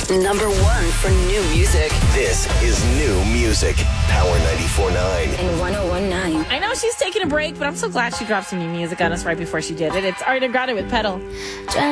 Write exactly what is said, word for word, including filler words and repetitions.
Number one for new music. This is new music. Power ninety-four point nine. And one oh one point nine. I know she's taking a break, but I'm so glad she dropped some new music on us right before she did it. It's Ariana Grande with Pedal.